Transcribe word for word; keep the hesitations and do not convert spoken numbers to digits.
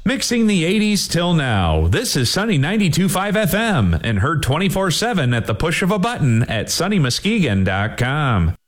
Mixing the eighties till now, this is Sunny ninety-two point five F M and heard twenty-four seven at the push of a button at sunny muskegon dot com.